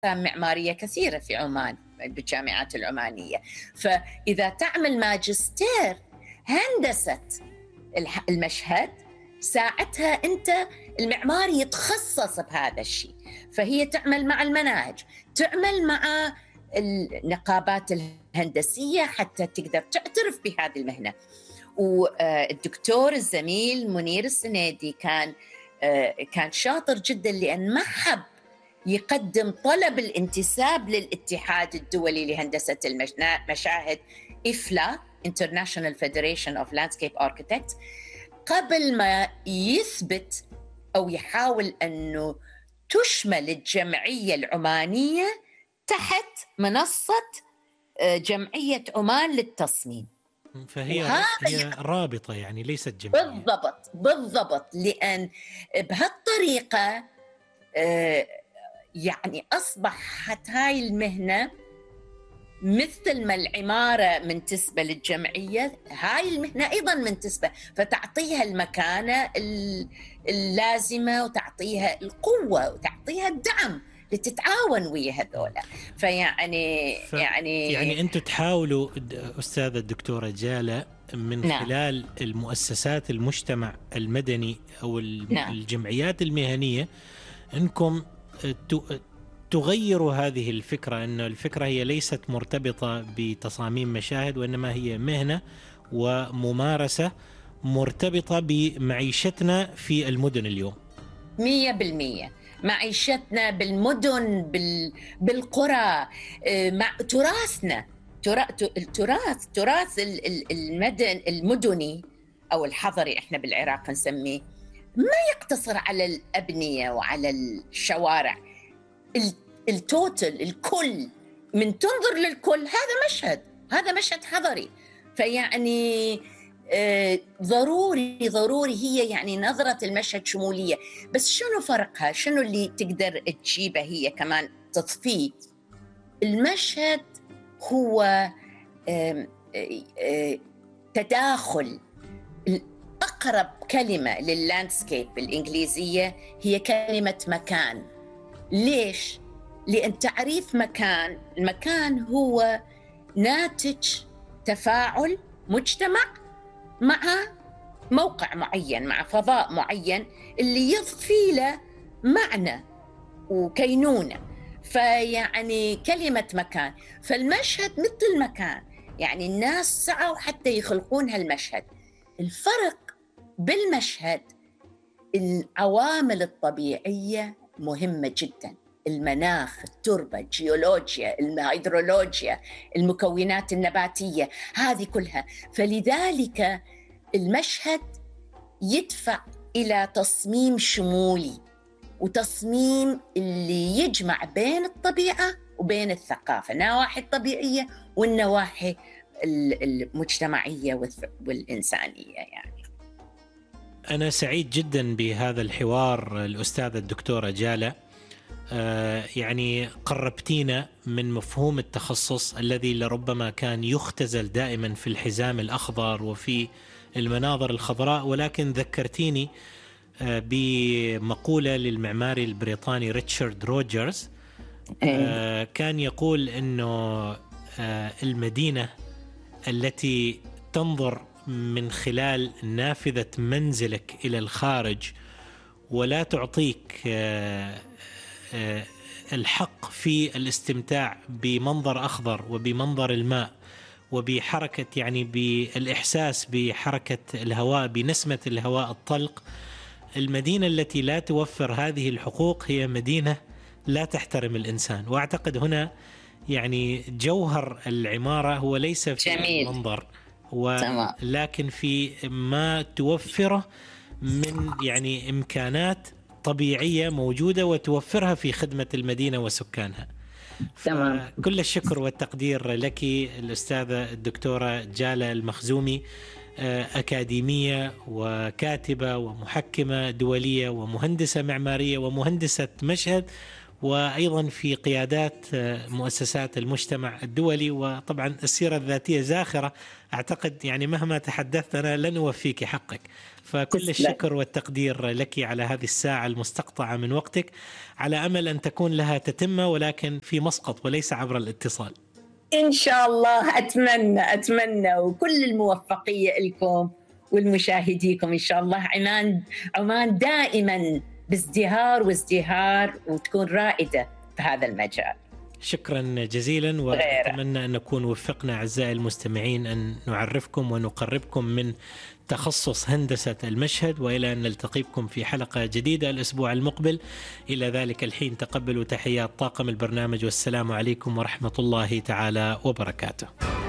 معمارية كثيرة في عمان بالجامعات العمانية. فإذا تعمل ماجستير هندسة المشهد، ساعتها أنت المعماري يتخصص بهذا الشيء، فهي تعمل مع المناهج، تعمل مع النقابات الهندسية حتى تقدر تعترف بهذه المهنة. والدكتور الزميل منير السنيدي كان شاطر جدا، لأن ما حب يقدم طلب الانتساب للاتحاد الدولي لهندسة المشاهد إفلا International Federation of Landscape Architects قبل ما يثبت أو يحاول أنه تشمل الجمعية العمانية تحت منصة جمعية عمان للتصميم. فهي رابطة يعني ليست جمعية. بالضبط. لأن بهالطريقة يعني أصبحت هاي المهنة مثل ما العمارة منتسبة للجمعية، هاي المهنة أيضا منتسبة، فتعطيها المكانة اللازمة وتعطيها القوة وتعطيها الدعم لتتعاون ويا هذولا. يعني أنتم تحاولوا أستاذة الدكتورة جالة من خلال المؤسسات المجتمع المدني أو الجمعيات المهنية أنكم تغيروا هذه الفكرة، أن الفكرة هي ليست مرتبطة بتصاميم مشاهد، وإنما هي مهنة وممارسة مرتبطة بمعيشتنا في المدن اليوم. 100% معيشتنا بالمدن بالقرى، مع تراثنا، تراث المدني أو الحضري إحنا بالعراق نسميه، ما يقتصر على الأبنية وعلى الشوارع. التوتل، الكل، من تنظر للكل هذا مشهد حضري. فيعني ضروري هي يعني نظرة المشهد شمولية. بس شنو فرقها؟ شنو اللي تقدر تجيبه هي كمان تضفيه؟ المشهد هو تداخل. أقرب كلمة لللاندسكيب بالإنجليزية هي كلمة مكان. ليش؟ لأن تعريف المكان هو ناتج تفاعل مجتمع مع موقع معين، مع فضاء معين اللي يضفي له معنى وكينونة. فيعني كلمة مكان، فالمشهد مثل المكان، يعني الناس سعوا حتى يخلقون هالمشهد. الفرق بالمشهد العوامل الطبيعية مهمة جدا، المناخ، التربة، الجيولوجيا، الهيدرولوجيا، المكونات النباتية، هذه كلها. فلذلك المشهد يدفع إلى تصميم شمولي، وتصميم اللي يجمع بين الطبيعة وبين الثقافة، النواحي الطبيعية والنواحي المجتمعية والإنسانية. يعني أنا سعيد جدا بهذا الحوار الأستاذة الدكتورة جالة. يعني قربتينا من مفهوم التخصص الذي لربما كان يختزل دائما في الحزام الأخضر وفي المناظر الخضراء، ولكن ذكرتيني بمقولة للمعماري البريطاني ريتشارد روجرز. كان يقول أنه المدينة التي تنظر من خلال نافذة منزلك إلى الخارج ولا تعطيك الحق في الاستمتاع بمنظر أخضر وبمنظر الماء وبحركة، يعني بالإحساس بحركة الهواء، بنسمة الهواء الطلق، المدينة التي لا توفر هذه الحقوق هي مدينة لا تحترم الإنسان. وأعتقد هنا يعني جوهر العمارة هو ليس في المنظر، ولكن في ما توفره من يعني إمكانات طبيعية موجودة وتوفرها في خدمة المدينة وسكانها. كل الشكر والتقدير لك الأستاذة الدكتورة جالة المخزومي، أكاديمية وكاتبة ومحكمة دولية ومهندسة معمارية ومهندسة مشهد وأيضا في قيادات مؤسسات المجتمع الدولي. وطبعا السيرة الذاتية زاخرة، أعتقد يعني مهما تحدثت أنا لن أوفيك حقك. فكل الشكر والتقدير لك على هذه الساعة المستقطعة من وقتك، على أمل أن تكون لها تتمة ولكن في مسقط وليس عبر الاتصال. إن شاء الله، أتمنى وكل الموفقية لكم والمشاهديكم إن شاء الله. عمان دائما بازدهار وتكون رائدة في هذا المجال. شكرا جزيلا، وأتمنى أن نكون وفقنا أعزائي المستمعين أن نعرفكم ونقربكم من تخصص هندسة المشهد، وإلى أن نلتقيكم في حلقة جديدة الأسبوع المقبل. إلى ذلك الحين تقبلوا تحيات طاقم البرنامج، والسلام عليكم ورحمة الله تعالى وبركاته.